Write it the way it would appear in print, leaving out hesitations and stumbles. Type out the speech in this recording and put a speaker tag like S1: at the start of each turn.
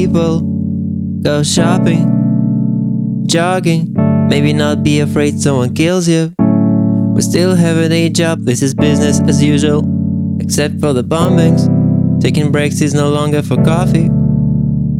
S1: people go shopping, jogging. Maybe not be afraid someone kills you. We still have a day job, this is business as usual. Except for the bombings, taking breaks is no longer for coffee.